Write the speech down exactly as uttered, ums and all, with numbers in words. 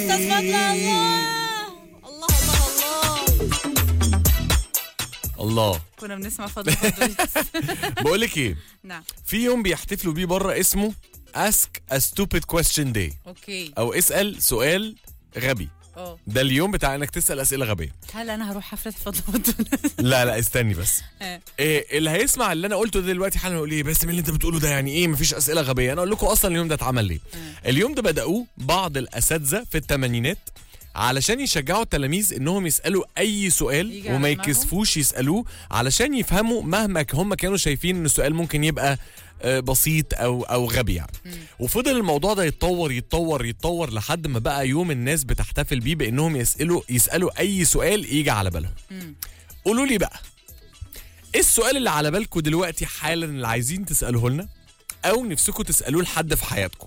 استاذ فضل. الله الله الله الله. كنا بنسمع فضل فضل. بقول لك ايه، نعم. في يوم بيحتفلوا بيه بره اسمه Ask a Stupid Question Day، اوكي. او اسأل سؤال غبي. اه ده اليوم بتاع انك تسأل اسئله غبيه. هل انا هروح حفله فضل فضل؟ لا لا استني بس. آه. إيه اللي هيسمع اللي انا قلته ده دلوقتي حالا يقول ايه بس من اللي انت بتقوله ده يعني ايه مفيش اسئله غبيه؟ انا اقول لكم اصلا اليوم ده اتعمل ليه. اليوم ده بداوه بعض الاساتذه في الثمانينات علشان يشجعوا التلاميذ انهم يسالوا اي سؤال يجي على وما دماغهم. يكسفوش يسالوه، علشان يفهموا مهما هم كانوا شايفين ان السؤال ممكن يبقى آه، بسيط او او غبي يعني. وفضل الموضوع ده يتطور يتطور يتطور لحد ما بقى يوم الناس بتحتفل بيه بانهم يسالوا يسالوا اي سؤال يجي على بالهم. قولوا لي بقى ايه السؤال اللي على بالكم دلوقتي حالا اللي عايزين تسالوه لنا او نفسكم تسالوه لحد في حياتكم؟